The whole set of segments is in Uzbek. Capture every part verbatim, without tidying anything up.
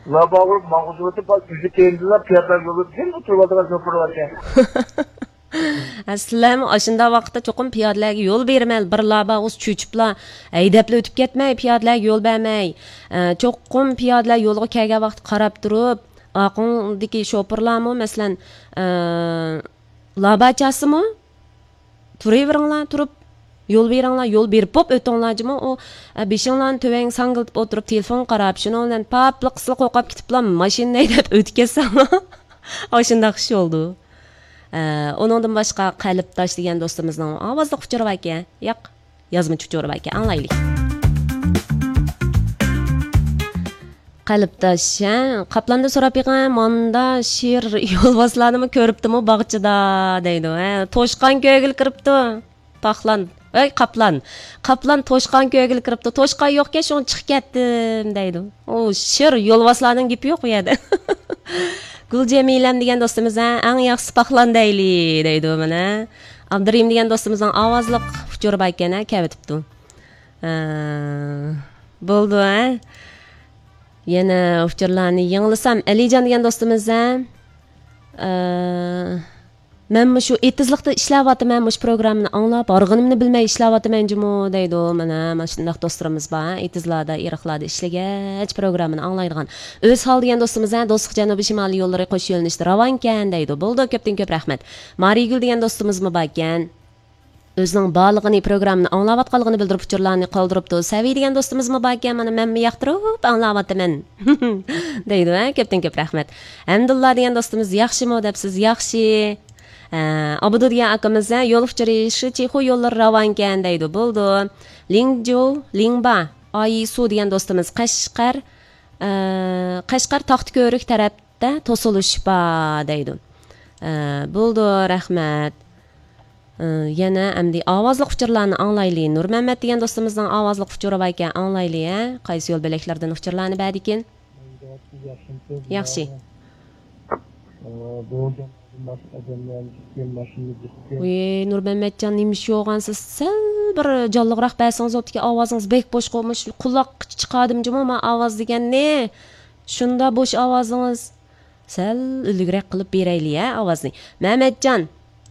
Labağır mağazatı bak bizi kendiler fiyatlar görüp değil mi turbadan şoför varken. Sizlar aşında vaqtda cho'qim piyodalarga yo'l bermay, bir labag'uz cho'chiblar, haydablar o'tib ketmay, piyodalarga yo'l bermay. Cho'qim piyodalar yo'lga kelgan vaqt qarab turib, aqondagi shoferlarmi, masalan, labachasimi? Turaveringlar, turib yo'l beringlar, yo'l berib pop o'tinglarjimi? O beshinglarni tuvang sangiltib o'tirib telefon qarab, shuni bilan papli qisli qo'qab ketiblar, mashinani haydab o'tib ketsanglar. Oshunda xish oldu. Onundan başqa Qalbtosh degan do'stimizning ovozli uchirib ekan. Yo'q, yozmachi uchirib ekan. Anglaylik. Qalbtosh, Qaplanda so'rab ekan, "Manda she'r yo'lboslarni ko'ribdimi bog'chida?" deydi. To'shqon ko'gil kiribdi. Taxlan. Ey Qaplan. Qaplan to'shqon ko'gil kiribdi. To'shqon yo'qka shuni chiqib ketdim deydi. O she'r yo'lboslarning gapi yo'q u yerda. Gulcemilam degan do'stimiz eng yaxshi paxlan deyli deydi mana. Abdurim degan do'stimizning ovozliq uchirib ekan, kavitibdi. Bo'ldi, ha? Yana uchirlarni yanglisam, Alijon degan do'stimiz men shu etizlikda ishlayapman, shu programmani anglab, organimni bilmay ishlayapman-jimi deydi. Mana mana shunday do'stlarimiz bor, etizlarda, iriqlarda ishlagach programmani anglaydigan. O'z hol degan do'stimiz do'stlik janubiy shimoliy yo'llari qo'sh yo'linishda ravonkan deydi. Bo'ldi, ko'pdan ko'p rahmat. Marigul degan do'stimizmi bor ekan. O'zining borlig'ini programmani anglayotganligini bildirib uchurlarni qoldiribdi. Saviy degan do'stimizmi bor ekan, mana men yoqtirib anglayapman deydi. Ko'pdan ko'p rahmat. Hamdullah degan do'stimiz yaxshimi debsiz? Yaxshi. Abudu degan akamiz yo'l uchirishi Chexu yo'llar ravonkan deydi. Bo'ldi. Lingju, Lingba, Ayisu degan do'stimiz Qashqar, Qashqar Taxtko'rik tarafda to'silish bor deydi. Bo'ldi, rahmat. Yana amdi ovozli uchirlarni anglaylik. Nurmamat degan do'stimizning ovozli uchirib ekan, anglaylik, qaysi yo'l belaklardan uchirlarni bad ekan? Yaxshi. Uy, Nurmamatjon nimish yo'g'ansiz? Sal bir jonliroq bersangiz o'tga ovozingiz bek bo'sh qolmish, quloq chiqadimjimi men ovoz deganni? Shunda bo'sh ovozingiz sal ilg'roq qilib beraylik, ha, ovozni. Mamatjon.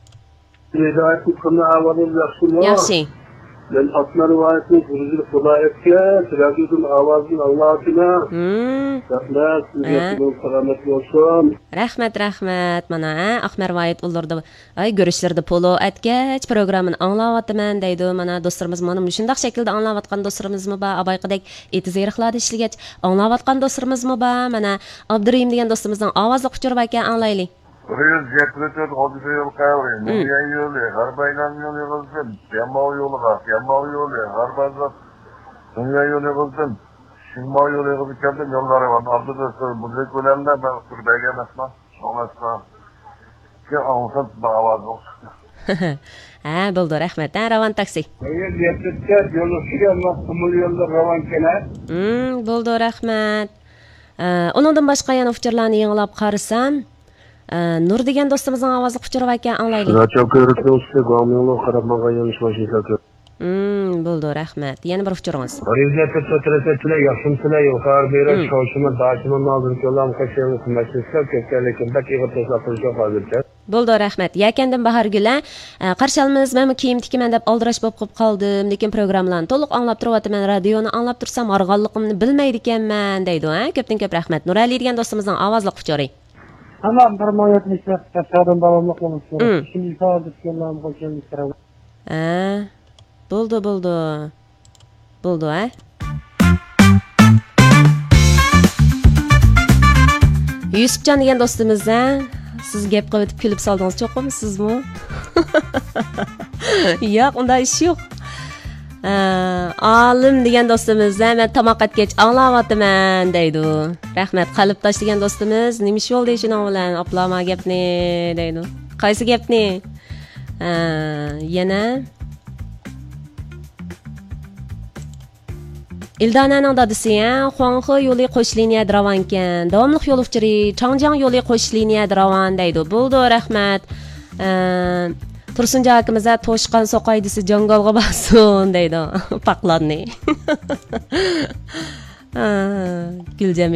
Yaxshi. Ben Fatma rivayetini kurucu Kudayet'e, Tirakyüz'ün avazını Allah'ına, rahmet, sizin selametli olsun. Rahmet, rahmet, mana, Ahmer rivayet olurdu. Ay, görüşlerde polo etgeç programını anlavatman deydi. Mana, dostlarımız mana, müşündaq şekilde anlavatkan dostlarımız mı ba? Abayqadek eti zeyriqladi işligeç anlavatkan dostlarımız mı ba? Mana, Abdurim degan dostımızdan avazlı kuchurib ekan, anglaylik. Buraya Cekretet Hadise yolu kayırıyor. Nuriye yolu, Harbaylan yolu yolun, Yamav yolu var, Yamav yolu, Harbazat, Dünya yolu yolun, Şimmav yolu yolu bitirdim yolları var. Adı da bu zekulemde ben Türbeyge mesma, sonrasında ki anlasat bağvaz olsun. Ha, buldu, rahmet. Ha, ravan taksi. Buraya Cekretet yolu sürüyor, kumul yolda ravan kenar. Hmm, buldu, rahmet. Onundan başqa yana fikirlarni yanglab qarasam, Nur degan do'stimizning ovozi quchirib ekan, anglaylik. Racha ko'rikni usti gamyonga qarab maga yonish mashina ko'p. Hmm, bo'ldi, rahmat. Yana bir uchiringiz. Rizqat so'trasizlar, yaxshimsizlar, yuqori berish, shoshima, dashima nozir ko'lam qashaymiz, mashina ko'pchilikdan daqiqa to'saqilish hozircha. Bo'ldi, rahmat. Yakandan Bahargula, qarshalimiz men kiyim tikiman deb aldirash bo'lib qolib qoldim, lekin programmalarni to'liq anglab turibman, radioni anglab tursam, org'anligimni bilmaydi ekanman deydi, ha? Ko'pdan ko'p rahmat. Nurali degan do'stimizning ovozli quchiri. Tamam, bir mayatni tasarruf davomli qilamiz. Şimdi ifade etganlarni qo'shamiz. Ha, bo'ldi, bo'ldi. Bo'ldi, ha? Yusufjon degan do'stimiz, ha? Siz gap qilib kulib soldingiz, cho'qim sizmi? Yo'q, unday ish yo'q. Olim degan do'stimiz, men tomoq etgach anglayapman deydi. Rahmat. Qalbtosh degan do'stimiz, nima ish bo'ldi shuni bilan oplama gapni deydi. Qaysi gapni? Yana Ildonaning dadisi, Xuanxo yo'li qo'sh liniyada ravonkan. Davomli yo'l uchiri Changjiang yo'li qo'sh liniyada ravon deydi. Bo'ldi, rahmat. Tursunja akamiz to'shqan so'qaydisi jangalga basun deydi. Paqlarni. Gulcam